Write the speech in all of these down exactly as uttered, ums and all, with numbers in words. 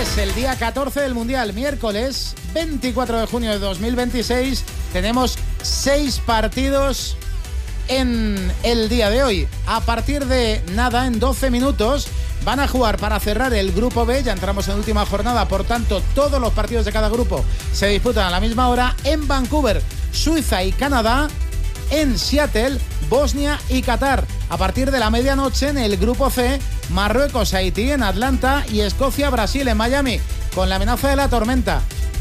Es el día catorce del Mundial, miércoles veinticuatro de junio de dos mil veintiséis. Tenemos seis partidos en el día de hoy. A partir de nada, en doce minutos, van a jugar para cerrar el grupo B. Ya entramos en última jornada, por tanto, todos los partidos de cada grupo se disputan a la misma hora. En Vancouver, Suiza y Canadá. En Seattle, Bosnia y Qatar. A partir de la medianoche en el grupo C, Marruecos, Haití en Atlanta y Escocia, Brasil en Miami, con la amenaza de la tormenta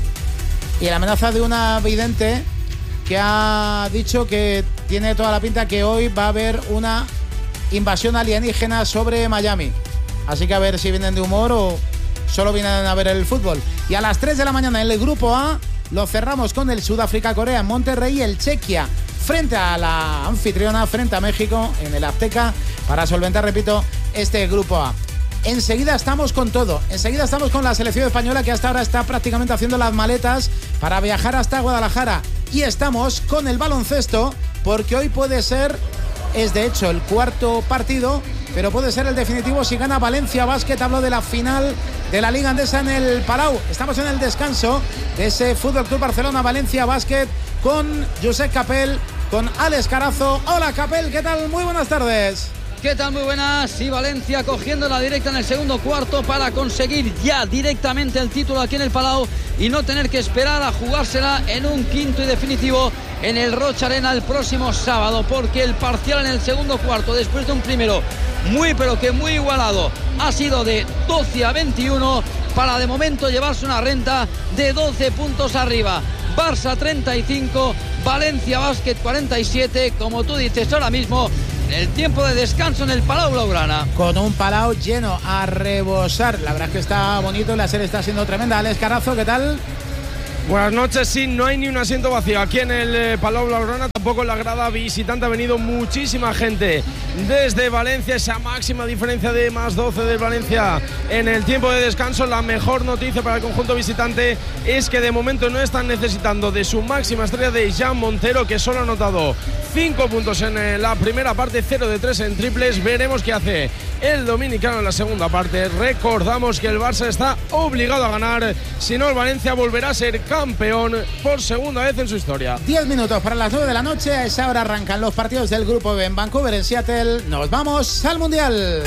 y la amenaza de una vidente que ha dicho que tiene toda la pinta que hoy va a haber una invasión alienígena sobre Miami. Así que a ver si vienen de humor o solo vienen a ver el fútbol. Y a las tres de la mañana en el grupo A lo cerramos con el Sudáfrica-Corea en Monterrey y el Chequia frente a la anfitriona, frente a México en el Azteca, para solventar, repito, este grupo A. Enseguida estamos con todo, enseguida estamos con la selección española, que hasta ahora está prácticamente haciendo las maletas para viajar hasta Guadalajara, y estamos con el baloncesto, porque hoy puede ser, es de hecho el cuarto partido, pero puede ser el definitivo si gana Valencia Basket. Hablo de la final de la Liga Andesa en el Palau. Estamos en el descanso de ese Fútbol Club Barcelona Valencia Basket con Josep Capel, con Alex Carazo. Hola Capel, ¿qué tal? Muy buenas tardes. ¿Qué tal? Muy buenas. Y Valencia cogiendo la directa en el segundo cuarto para conseguir ya directamente el título aquí en el Palau y no tener que esperar a jugársela en un quinto y definitivo en el Rocha Arena el próximo sábado, porque el parcial en el segundo cuarto, después de un primero muy pero que muy igualado, ha sido de doce a veintiuno para de momento llevarse una renta de doce puntos arriba. Barça treinta y cinco, Valencia Basket cuarenta y siete, como tú dices ahora mismo, el tiempo de descanso en el Palau Blaugrana. Con un Palau lleno a rebosar. La verdad es que está bonito, la serie está siendo tremenda. Alex Carazo, ¿qué tal? Buenas noches. Sí, no hay ni un asiento vacío aquí en el eh, Palau Blaugrana, tampoco en la grada visitante. Ha venido muchísima gente desde Valencia, esa máxima diferencia de más doce de Valencia en el tiempo de descanso. La mejor noticia para el conjunto visitante es que de momento no están necesitando de su máxima estrella, de Jan Montero, que solo ha anotado cinco puntos en la primera parte, cero de tres en triples. Veremos qué hace el dominicano en la segunda parte. Recordamos que el Barça está obligado a ganar, si no el Valencia volverá a ser campeón por segunda vez en su historia. diez minutos para las nueve de la noche, a esa hora arrancan los partidos del grupo B en Vancouver, en Seattle. Nos vamos al Mundial.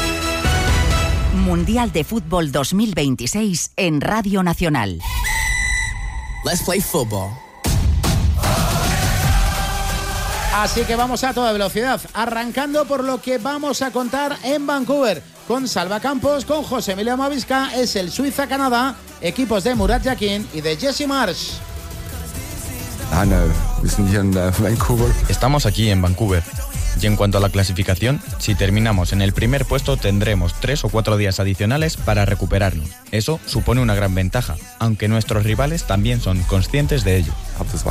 Mundial de Fútbol dos mil veintiséis en Radio Nacional. Let's play football. Así que vamos a toda velocidad, arrancando por lo que vamos a contar en Vancouver, con Salva Campos, con José Emilio Mavisca. Es el Suiza-Canadá, equipos de Murat Yakin y de Jesse Marsh. Estamos aquí en Vancouver. Y en cuanto a la clasificación, si terminamos en el primer puesto tendremos tres o cuatro días adicionales para recuperarnos. Eso supone una gran ventaja, aunque nuestros rivales también son conscientes de ello.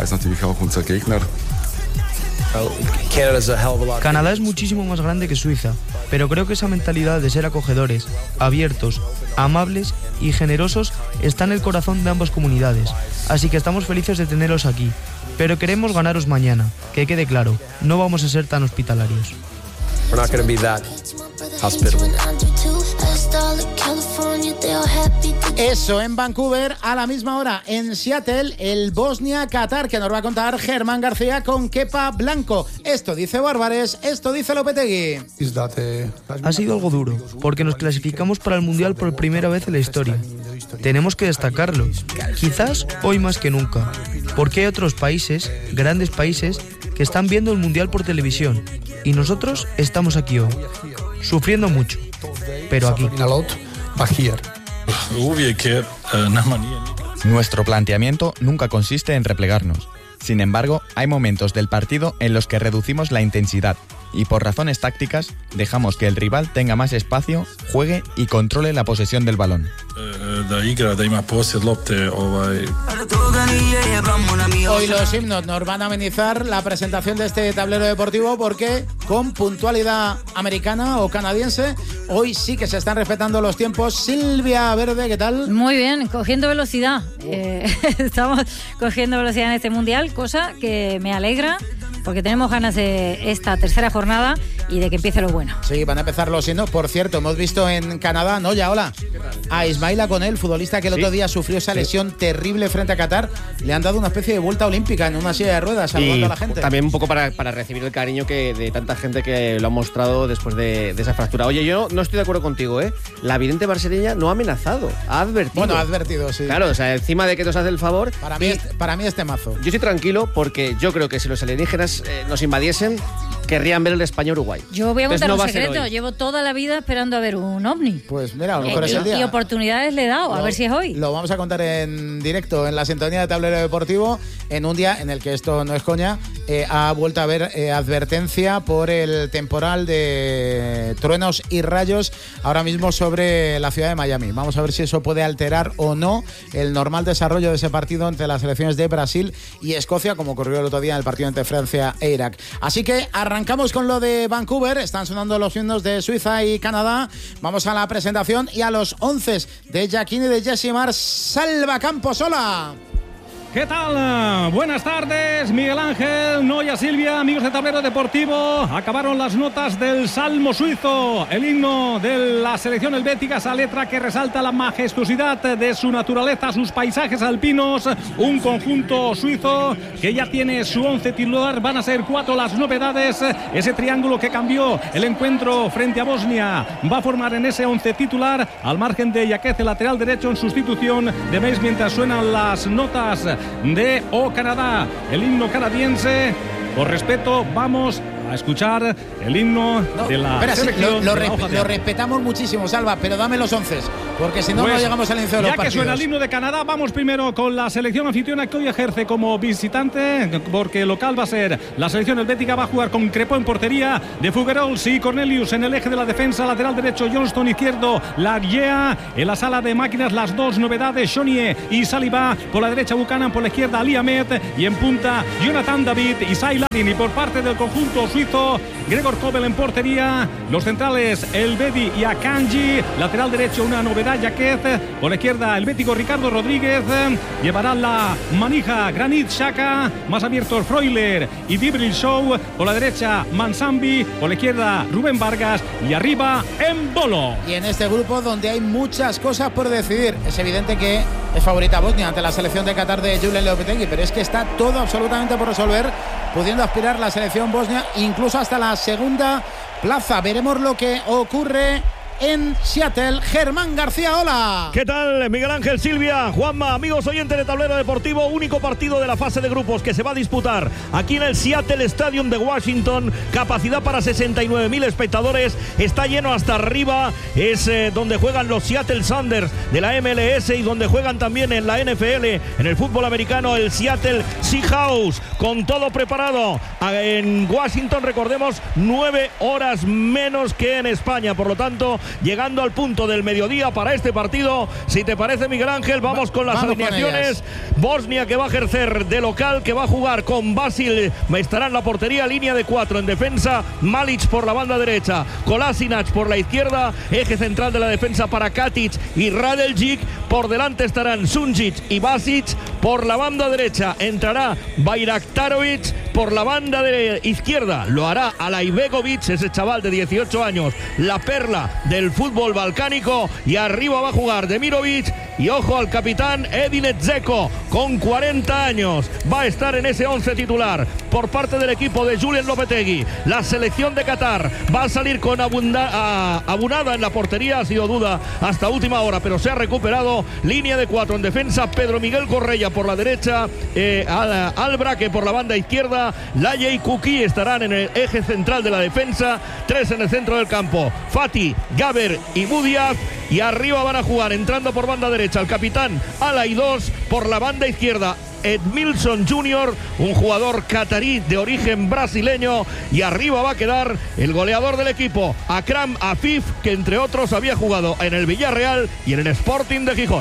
Canadá es muchísimo más grande que Suiza, pero creo que esa mentalidad de ser acogedores, abiertos, amables y generosos está en el corazón de ambas comunidades, así que estamos felices de tenerlos aquí, pero queremos ganaros mañana, que quede claro, no vamos a ser tan hospitalarios. Eso en Vancouver. A la misma hora en Seattle, el Bosnia-Qatar, que nos va a contar Germán García con Kepa Blanco. Esto dice Bárbares, esto dice Lopetegui. Ha sido algo duro, porque nos clasificamos para el Mundial por primera vez en la historia. Tenemos que destacarlo, quizás hoy más que nunca, porque hay otros países, grandes países, que están viendo el Mundial por televisión, y nosotros estamos aquí hoy, sufriendo mucho, pero aquí. Nuestro planteamiento nunca consiste en replegarnos. Sin embargo, hay momentos del partido en los que reducimos la intensidad y por razones tácticas dejamos que el rival tenga más espacio, juegue y controle la posesión del balón. Hoy los himnos nos van a amenizar la presentación de este tablero deportivo, porque con puntualidad americana o canadiense hoy sí que se están respetando los tiempos. Silvia Verde, ¿qué tal? Muy bien, cogiendo velocidad. Eh, estamos cogiendo velocidad en este mundial, cosa que me alegra, porque tenemos ganas de esta tercera jornada y de que empiece lo bueno. Sí, van a empezar los signos. Por cierto, hemos visto en Canadá, ¿no? Ya, hola, a Ismaila Conel, futbolista que el ¿Sí? otro día sufrió esa lesión sí. terrible frente a Qatar. Le han dado una especie de vuelta olímpica en una silla de ruedas, saludando a la gente. También un poco para, para recibir el cariño que de tanta gente que lo ha mostrado después de, de esa fractura. Oye, yo no estoy de acuerdo contigo, ¿eh? La vidente brasileña no ha amenazado, ha advertido. Bueno, ha advertido, sí. Claro, o sea, encima de que nos hace el favor. Para mí, y, este, para mí este mazo. Yo estoy tranquilo porque yo creo que si los alienígenas eh, nos invadiesen, querrían ver el España-Uruguay. Yo voy a contar no un secreto. Llevo toda la vida esperando a ver un ovni. Pues mira, a lo mejor eh, es el día. Y oportunidades le he dado, a lo, ver si es hoy. Lo vamos a contar en directo en la sintonía de Tablero Deportivo, en un día en el que esto no es coña, eh, ha vuelto a haber eh, advertencia por el temporal de truenos y rayos ahora mismo sobre la ciudad de Miami. Vamos a ver si eso puede alterar o no el normal desarrollo de ese partido entre las selecciones de Brasil y Escocia, como ocurrió el otro día en el partido entre Francia e Irak. Así que arrancamos con lo de Vancouver. Están sonando los himnos de Suiza y Canadá. Vamos a la presentación y a los once de Jacquini y de Jesse Mar. Salva Camposola. ¿Qué tal? Buenas tardes, Miguel Ángel, Noya, Silvia, amigos de Tablero Deportivo. Acabaron las notas del Salmo Suizo, el himno de la selección helvética, esa letra que resalta la majestuosidad de su naturaleza, sus paisajes alpinos. Un conjunto suizo que ya tiene su once titular. Van a ser cuatro las novedades. Ese triángulo que cambió el encuentro frente a Bosnia va a formar en ese once titular, al margen de Yaquez, el lateral derecho, en sustitución de Meis, mientras suenan las notas de O Canadá, el himno canadiense. Por respeto, vamos a escuchar el himno no, de la espera, selección. Sí, lo, lo, resp lo respetamos muchísimo, Salva, pero dame los once, porque si no, pues, no llegamos al inicio de los ya partidos. Ya que suena el himno de Canadá, vamos primero con la selección anfitriona, que hoy ejerce como visitante, porque local va a ser la selección helvética. Va a jugar con Crepó en portería, de Figuerols y Cornelius en el eje de la defensa, lateral derecho Johnston, izquierdo Larguea. En la sala de máquinas las dos novedades, Chonier y Saliba, por la derecha Buchanan, por la izquierda Ali Ahmed, y en punta Jonathan David y Sailadin. Y por parte del conjunto suizo, Gregor Kobel en portería, los centrales El Bedi y Akanji, lateral derecho una novedad Yaquez, por la izquierda el bético Ricardo Rodríguez, llevará la manija Granit Xhaka, más abiertos Freuler y Dibril Show, por la derecha Mansambi, por la izquierda Rubén Vargas y arriba Embolo. Y en este grupo donde hay muchas cosas por decidir, es evidente que es favorita Bosnia ante la selección de Qatar de Julen Lopetegui, pero es que está todo absolutamente por resolver, pudiendo aspirar la selección bosnia incluso hasta la segunda plaza. Veremos lo que ocurre en Seattle. Germán García, hola. ¿Qué tal, Miguel Ángel, Silvia, Juanma, amigos oyentes de Tablero Deportivo? Único partido de la fase de grupos que se va a disputar aquí en el Seattle Stadium de Washington. Capacidad para sesenta y nueve mil espectadores. Está lleno hasta arriba. Es eh, donde juegan los Seattle Sounders de la M L S y donde juegan también en la N F L, en el fútbol americano, el Seattle Seahawks. Con todo preparado en Washington, recordemos, nueve horas menos que en España. Por lo tanto, llegando al punto del mediodía para este partido. Si te parece, Miguel Ángel, vamos con las vamos alineaciones. Con Bosnia, que va a ejercer de local, que va a jugar con Basil, estará en la portería, línea de cuatro en defensa, Malic por la banda derecha, Kolasinac por la izquierda, eje central de la defensa para Katic y Radeljic, por delante estarán Sunjic y Basic, por la banda derecha entrará Bayraktarovic, por la banda de izquierda lo hará Alaibegovic, ese chaval de dieciocho años, la perla del fútbol balcánico, y arriba va a jugar Demirovic, y ojo al capitán Edin Dzeko, con cuarenta años, va a estar en ese once titular por parte del equipo de Julen Lopetegui. La selección de Qatar va a salir con abunda, a, Abunada en la portería, ha sido duda hasta última hora, pero se ha recuperado. Línea de cuatro en defensa, Pedro Miguel Correia por la derecha, eh, Al, Albraque por la banda izquierda, Laye y Kuki estarán en el eje central de la defensa, tres en el centro del campo, Fati, Gaber y Budiaf, y arriba van a jugar, entrando por banda derecha, el capitán Alaidos, por la banda izquierda Edmilson junior, un jugador catarí de origen brasileño, y arriba va a quedar el goleador del equipo, Akram Afif, que entre otros había jugado en el Villarreal y en el Sporting de Gijón.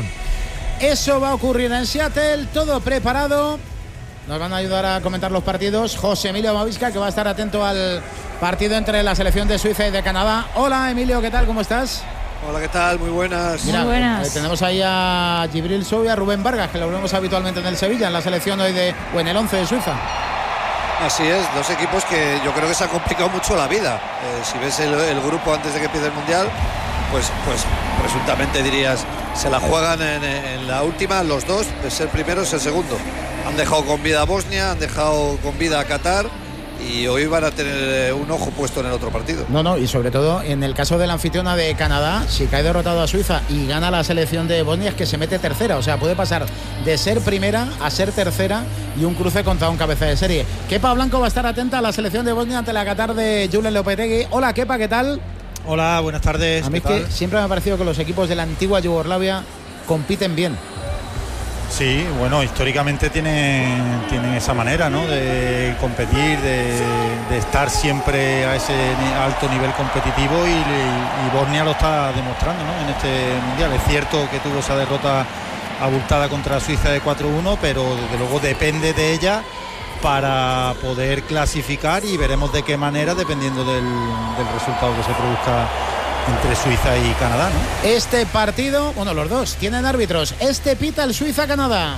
Eso va a ocurrir en Seattle, todo preparado. Nos van a ayudar a comentar los partidos José Emilio Mavisca, que va a estar atento al partido entre la selección de Suiza y de Canadá. Hola, Emilio, ¿qué tal? ¿Cómo estás? Hola, ¿qué tal? Muy buenas. Mira, Muy buenas. Eh, tenemos ahí a Djibril Sow y a Rubén Vargas, que lo vemos habitualmente en el Sevilla, en la selección hoy de, o en el once de Suiza. Así es, dos equipos que yo creo que se han complicado mucho la vida. Eh, si ves el, el grupo antes de que empiece el Mundial, pues, pues presuntamente dirías, se la juegan en, en la última los dos, de ser primero es el segundo. Han dejado con vida a Bosnia, han dejado con vida a Qatar, y hoy van a tener un ojo puesto en el otro partido. No, no, y sobre todo en el caso de la anfitriona de Canadá, si cae derrotado a Suiza y gana la selección de Bosnia, es que se mete tercera, o sea, puede pasar de ser primera a ser tercera y un cruce contra un cabeza de serie. Kepa Blanco va a estar atenta a la selección de Bosnia ante la Qatar de Julen Lopetegui. Hola Kepa, ¿qué tal? Hola, buenas tardes. A mí es que siempre me ha parecido que los equipos de la antigua Yugoslavia compiten bien. Sí, bueno, históricamente tienen, tienen esa manera, ¿no?, de competir, de, de estar siempre a ese alto nivel competitivo, y, y, y Bosnia lo está demostrando, ¿no?, en este Mundial. Es cierto que tuvo esa derrota abultada contra Suiza de cuatro uno, pero desde luego depende de ella para poder clasificar, y veremos de qué manera, dependiendo del, del resultado que se produzca entre Suiza y Canadá, ¿no? Este partido, bueno, los dos tienen árbitros. Este pita el Suiza-Canadá.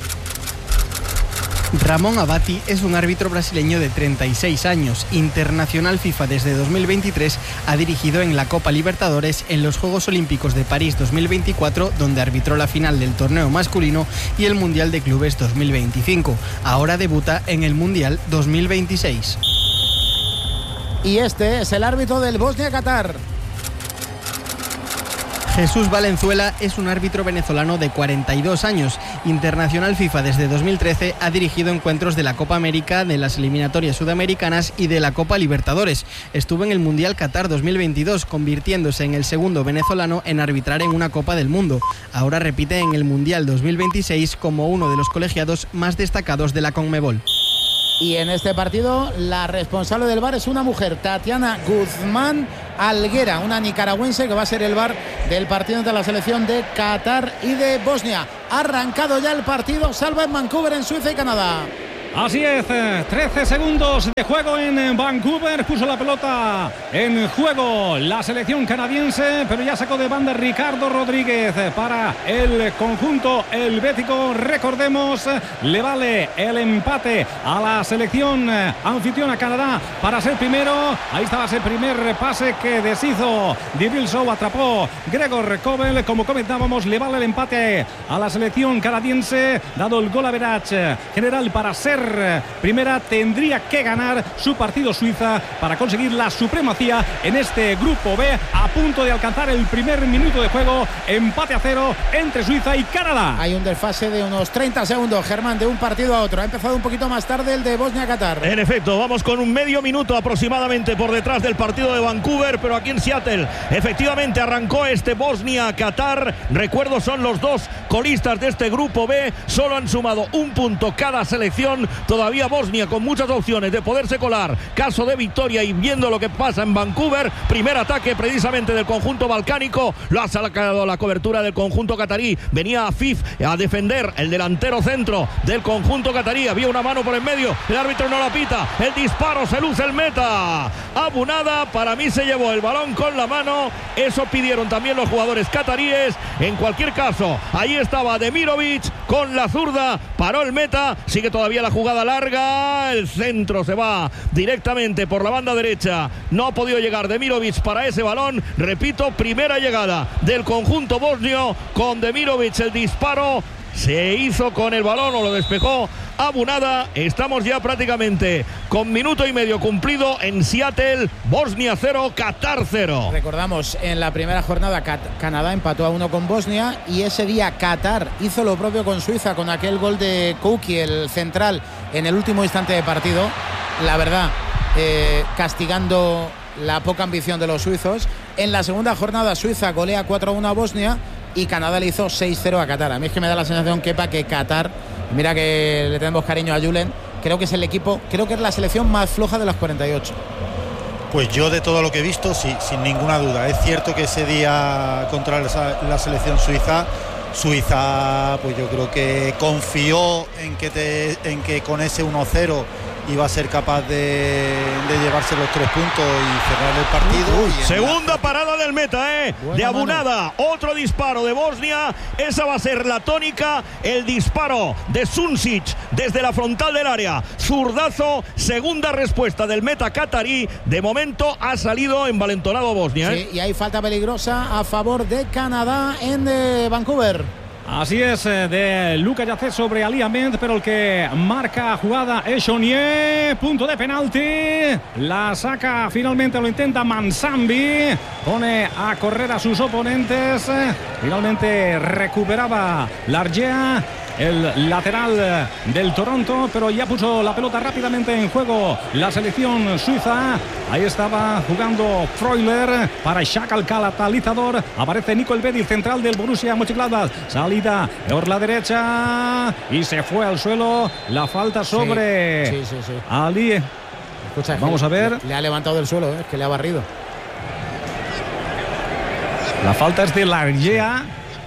Ramón Abati es un árbitro brasileño de treinta y seis años, internacional FIFA desde dos mil veintitrés, ha dirigido en la Copa Libertadores, en los Juegos Olímpicos de París dos mil veinticuatro, donde arbitró la final del torneo masculino, y el Mundial de Clubes dos mil veinticinco. Ahora debuta en el Mundial dos mil veintiséis. Y este es el árbitro del Bosnia-Qatar. Jesús Valenzuela es un árbitro venezolano de cuarenta y dos años, internacional FIFA desde dos mil trece, ha dirigido encuentros de la Copa América, de las eliminatorias sudamericanas y de la Copa Libertadores. Estuvo en el Mundial Qatar dos mil veintidós, convirtiéndose en el segundo venezolano en arbitrar en una Copa del Mundo. Ahora repite en el Mundial dos mil veintiséis como uno de los colegiados más destacados de la Conmebol. Y en este partido la responsable del V A R es una mujer, Tatiana Guzmán Alguera, una nicaragüense que va a ser el V A R del partido entre la selección de Qatar y de Bosnia. Ha arrancado ya el partido, salva en Vancouver, en Suiza y Canadá. Así es, trece segundos de juego en Vancouver, puso la pelota en juego la selección canadiense, pero ya sacó de banda Ricardo Rodríguez para el conjunto helvético. Recordemos, le vale el empate a la selección anfitriona Canadá para ser primero. Ahí estaba ese primer pase que deshizo Dyril Show, atrapó Gregor Kobel. Como comentábamos, le vale el empate a la selección canadiense, dado el gol average general para ser primera. Tendría que ganar su partido Suiza para conseguir la supremacía en este grupo B, a punto de alcanzar el primer minuto de juego. Empate a cero entre Suiza y Canadá. Hay un desfase de unos treinta segundos, Germán, de un partido a otro. Ha empezado un poquito más tarde el de Bosnia-Qatar. En efecto, vamos con un medio minuto aproximadamente por detrás del partido de Vancouver, pero aquí en Seattle efectivamente arrancó este Bosnia-Qatar. Recuerdo, son los dos colistas de este grupo B, solo han sumado un punto cada selección. Todavía Bosnia con muchas opciones de poderse colar, caso de victoria, y viendo lo que pasa en Vancouver. Primer ataque precisamente del conjunto balcánico, lo ha sacado la cobertura del conjunto catarí. Venía Afif a defender, el delantero centro del conjunto catarí. Había una mano por en medio, el árbitro no la pita, el disparo, se luce el meta. Abunada, para mí se llevó el balón con la mano, eso pidieron también los jugadores cataríes. En cualquier caso, ahí estaba Demirovic con la zurda, paró el meta, sigue todavía la jugada larga, el centro se va directamente por la banda derecha, no ha podido llegar Demirovic para ese balón. Repito, primera llegada del conjunto bosnio con Demirovic, el disparo se hizo con el balón o lo despejó Abunada. Estamos ya prácticamente con minuto y medio cumplido en Seattle. Bosnia cero, Qatar cero. Recordamos, en la primera jornada Canadá empató a uno con Bosnia, y ese día Qatar hizo lo propio con Suiza, con aquel gol de Kouki, el central, en el último instante de partido. La verdad, eh, castigando la poca ambición de los suizos. En la segunda jornada Suiza golea cuatro a uno a Bosnia y Canadá le hizo seis cero a Qatar. A mí es que me da la sensación, Kepa, que Qatar, mira que le tenemos cariño a Julen, creo que es el equipo, creo que es la selección más floja de las cuarenta y ocho. Pues yo, de todo lo que he visto, sí, sin ninguna duda. Es cierto que ese día contra la selección suiza, Suiza, pues yo creo que confió en que, te, en que con ese uno cero iba a ser capaz de, de llevarse los tres puntos y cerrar el partido. Y segunda parada del meta, ¿eh? de Abunada, mano. Otro disparo de Bosnia, esa va a ser la tónica, el disparo de Sunčić desde la frontal del área, zurdazo, segunda respuesta del meta catarí, de momento ha salido envalentonado Bosnia. ¿eh? Sí, y hay falta peligrosa a favor de Canadá en eh, Vancouver. Así es, de Luka Yacet sobre Ali Ahmed, pero el que marca jugada es Chonier, punto de penalti, la saca finalmente, lo intenta Mansambi, pone a correr a sus oponentes, finalmente recuperaba Largea, el lateral del Toronto, pero ya puso la pelota rápidamente en juego la selección suiza. Ahí estaba jugando Freuler para Xhaka, el catalizador. Aparece Nico Elvedi, central del Borussia Mönchengladbach. Salida por la derecha y se fue al suelo. La falta sobre sí, sí, sí, sí. Ali. Escucha, vamos a ver. Le, le ha levantado del suelo, ¿eh? Es que le ha barrido. La falta es de Largea.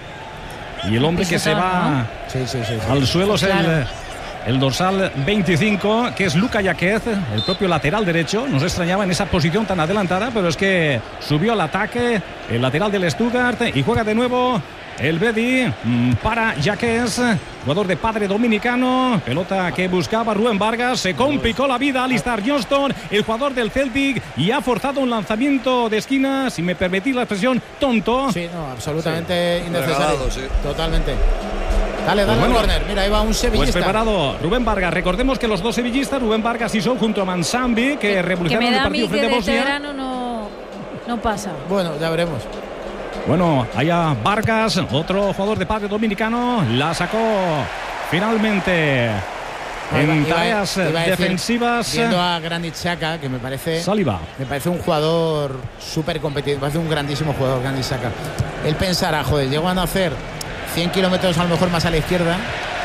Y el hombre que se va ¿no? sí, sí, sí, sí. al suelo es claro. el, el dorsal veinticinco, que es Luka Yacet, el propio lateral derecho. Nos extrañaba en esa posición tan adelantada, pero es que subió al ataque el lateral del Stuttgart y juega de nuevo el Bedi para Jaquez, jugador de padre dominicano. Pelota que buscaba Rubén Vargas. Se complicó la vida Alistair Johnston, el jugador del Celtic, y ha forzado un lanzamiento de esquina, si me permitís la expresión, tonto. Sí, no, absolutamente sí. innecesario. Regalado, sí. Totalmente. Dale, dale, pues bueno, corner. Mira, ahí va un sevillista. Pues preparado Rubén Vargas. Recordemos que los dos sevillistas, Rubén Vargas y Sol, junto a Mansambi, que revolucionaron el partido frente a Bosnia. Este verano no, no pasa. Bueno, ya veremos. Bueno, allá Vargas, otro jugador de padre dominicano, la sacó finalmente no, en iba, tareas iba, iba defensivas. Decir, viendo a Granit Xhaka, que me parece Saliba. Me parece un jugador súper competitivo, me parece un grandísimo jugador, Granit Xhaka. Él pensará, joder, llego a nacer cien kilómetros a lo mejor más a la izquierda.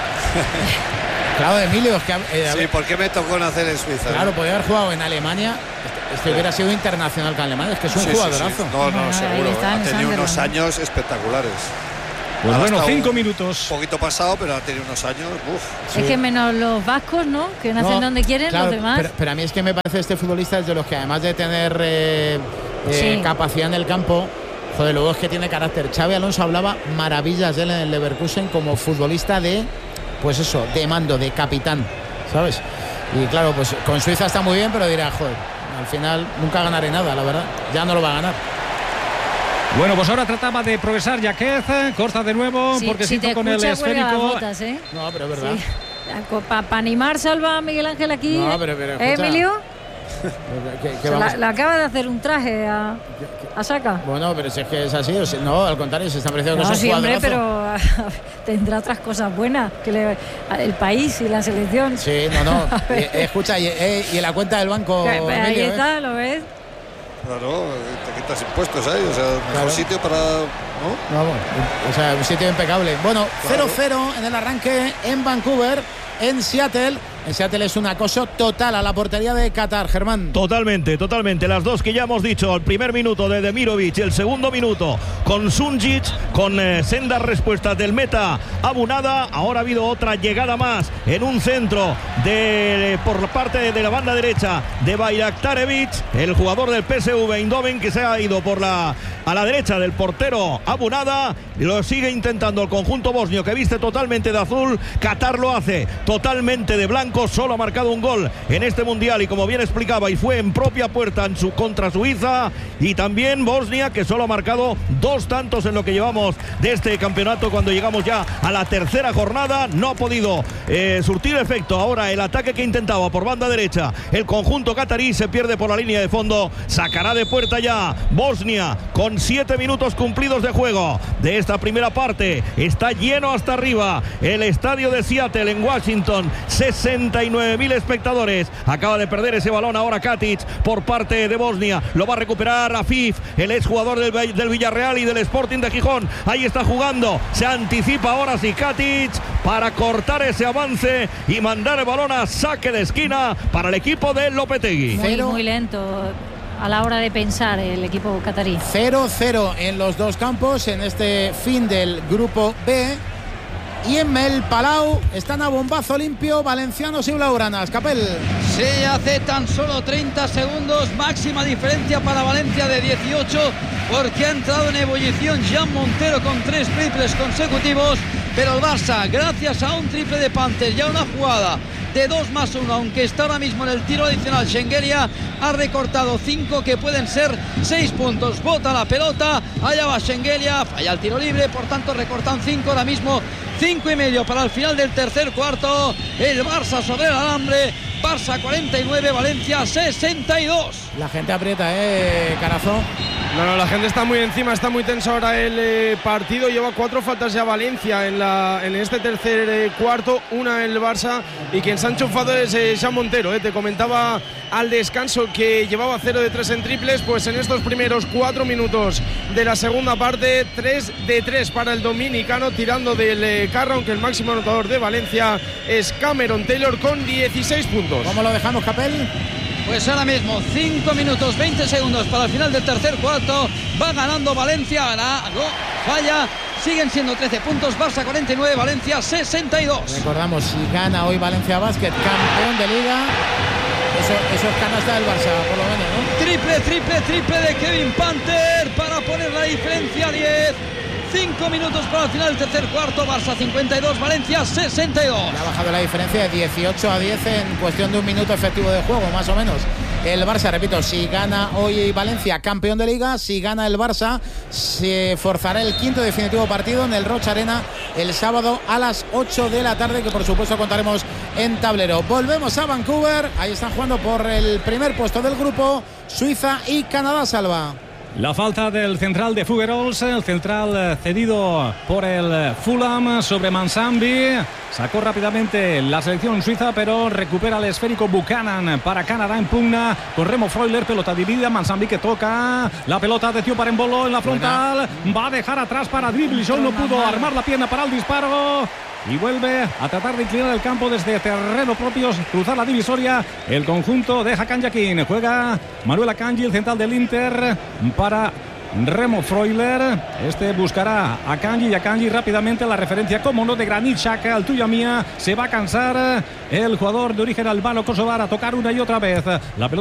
Claro, Emilio, es que... Eh, sí, ¿por qué me tocó nacer en Suiza? Claro, ¿no? Podía haber jugado en Alemania. Este hubiera sido internacional con Alemania. Es que es un sí, jugadorazo. Sí, sí. No, no, no, seguro. Ha tenido unos años espectaculares. Pues bueno, cinco minutos. Un poquito pasado, pero ha tenido unos años. Uf. Es sí. que menos los vascos, ¿no? Que nacen no, donde quieren, claro, los demás. Pero, pero a mí es que me parece este futbolista es de los que, además de tener eh, eh, sí. capacidad en el campo, joder, luego es que tiene carácter. Xabi Alonso hablaba maravillas de él en el Leverkusen como futbolista de, pues eso, de mando, de capitán, ¿sabes? Y claro, pues con Suiza está muy bien, pero dirá, joder, al final nunca ganaré nada, la verdad. Ya no lo va a ganar. Bueno, pues ahora trataba de progresar Jaquez, corta de nuevo, sí, porque si se hizo con el esférico. Botas, ¿eh? No, pero es verdad. Sí. Para pa animar, salva a Miguel Ángel aquí. No, pero, pero ¿Eh, Emilio? ¿Qué, qué la, la acaba de hacer un traje a, a Xhaka. Bueno, pero si es que es así, o sea, no, al contrario, se está pareciendo no, que es un sí, hombre, cuadrazo. pero tendrá otras cosas buenas que le, el país y la selección. Sí, no, no. y, escucha, y, y, y en la cuenta del banco. Ahí Emilio, está, ¿eh? ¿lo ves? Claro, te quitas impuestos ahí, o sea, mejor claro. sitio para. ¿no? No, o sea, un sitio impecable. Bueno, cero cero claro. en el arranque en Vancouver, en Seattle. En Seattle es un acoso total a la portería de Qatar, Germán. Totalmente, totalmente. Las dos que ya hemos dicho, el primer minuto de Demirovic, el segundo minuto con Sunčić, con eh, sendas respuestas del meta Abunada. Ahora ha habido otra llegada más en un centro de, por parte de, de la banda derecha de Bayraktarevic, el jugador del P S V Eindhoven, que se ha ido por la, a la derecha del portero Abunada. Lo sigue intentando el conjunto bosnio, que viste totalmente de azul. Qatar lo hace totalmente de blanco. Solo ha marcado un gol en este mundial y, como bien explicaba, y fue en propia puerta en su, contra Suiza. Y también Bosnia, que solo ha marcado dos tantos en lo que llevamos de este campeonato. Cuando llegamos ya a la tercera jornada, no ha podido eh, surtir efecto. Ahora el ataque que intentaba por banda derecha el conjunto catarí se pierde por la línea de fondo. Sacará de puerta ya Bosnia con siete minutos cumplidos de juego de esta primera parte. Está lleno hasta arriba el estadio de Seattle en Washington. sesenta y nueve mil espectadores. Acaba de perder ese balón ahora Katic por parte de Bosnia. Lo va a recuperar Afif, el exjugador del, del Villarreal y del Sporting de Gijón. Ahí está jugando. Se anticipa ahora sí Katic para cortar ese avance y mandar el balón a saque de esquina para el equipo de Lopetegui. Muy, muy lento a la hora de pensar el equipo catarí. cero cero en los dos campos en este fin del grupo B. Y en el Palau están a bombazo limpio valencianos y blaugranas. Capel. Se hace tan solo treinta segundos, máxima diferencia para Valencia de dieciocho, porque ha entrado en ebullición Jan Montero con tres triples consecutivos, pero el Barça, gracias a un triple de Panter y a una jugada de dos más uno, aunque está ahora mismo en el tiro adicional, Shengelia ha recortado cinco que pueden ser seis puntos. Bota la pelota, allá va Shengelia, falla el tiro libre, por tanto recortan cinco, ahora mismo cinco y medio para el final del tercer cuarto. El Barça sobre el alambre, Barça cuarenta y nueve, Valencia sesenta y dos. La gente aprieta, eh, Carazo. No, no, la gente está muy encima, está muy tenso ahora el eh, partido. Lleva cuatro faltas ya Valencia en, la, en este tercer eh, cuarto, una el Barça, y quien se ha enchufado es eh, Jan Montero. Eh. Te comentaba al descanso que llevaba cero de tres en triples, pues en estos primeros cuatro minutos de la segunda parte, tres de tres para el dominicano, tirando del eh, carro, aunque el máximo anotador de Valencia es Cameron Taylor con dieciséis puntos. ¿Cómo lo dejamos, Capel? Pues ahora mismo cinco minutos veinte segundos para el final del tercer cuarto. Va ganando Valencia, gana, no, falla. Siguen siendo trece puntos, Barça cuarenta y nueve, Valencia sesenta y dos. Recordamos, si gana hoy Valencia Basket, campeón de Liga, eso, eso es canasta del Barça, por lo menos, ¿no? Triple, triple, triple de Kevin Panter para poner la diferencia a diez. cinco minutos para el final del tercer cuarto, Barça cincuenta y dos, Valencia sesenta y dos. Le ha bajado la diferencia de dieciocho a diez en cuestión de un minuto efectivo de juego, más o menos. El Barça, repito, si gana hoy Valencia, campeón de Liga, si gana el Barça, se forzará el quinto definitivo partido en el Roig Arena el sábado a las ocho de la tarde, que por supuesto contaremos en tablero. Volvemos a Vancouver, ahí están jugando por el primer puesto del grupo Suiza y Canadá, Salva. La falta del central de Figueroles, el central cedido por el Fulham sobre Mansambi. Sacó rápidamente la selección suiza, pero recupera el esférico Buchanan para Canadá en pugna con Remo Freuler, pelota dividida, Mansambi que toca la pelota de Tio Parembolo en la frontal, va a dejar atrás para Dribblisson, no pudo armar la pierna para el disparo. Y vuelve a tratar de inclinar el campo desde terreno propio, cruzar la divisoria. El conjunto de Hakan Yakin. Juega Manuel Akanji, el central del Inter, para Remo Freuler. Este buscará a Akanji y Akanji rápidamente la referencia, como no, de Granit Xhaka, al tuya mía. Se va a cansar el jugador de origen albano kosovar a tocar una y otra vez. La pelota